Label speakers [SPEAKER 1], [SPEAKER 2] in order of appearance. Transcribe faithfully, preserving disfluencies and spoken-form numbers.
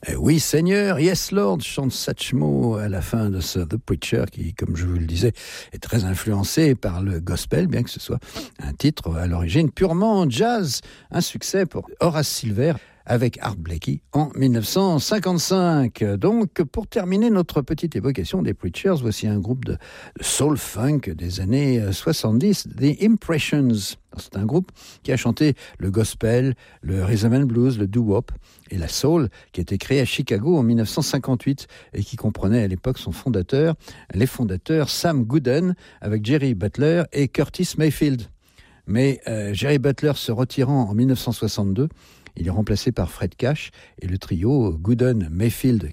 [SPEAKER 1] Eh oui, Seigneur, yes Lord, chante Satchmo à la fin de ce The Preacher qui, comme je vous le disais, est très influencé par le gospel, bien que ce soit un titre à l'origine purement jazz. Un succès pour Horace Silver avec Art Blakey en dix-neuf cent cinquante-cinq. Donc, pour terminer notre petite évocation des Preachers, voici un groupe de, de soul funk des années soixante-dix, The Impressions. C'est un groupe qui a chanté le gospel, le rhythm and blues, le doo-wop et la soul, qui a été créé à Chicago en dix-neuf cent cinquante-huit et qui comprenait à l'époque son fondateur, les fondateurs Sam Gooden avec Jerry Butler et Curtis Mayfield. Mais euh, Jerry Butler se retirant en dix-neuf cent soixante-deux, il est remplacé par Fred Cash et le trio Gooden, Mayfield,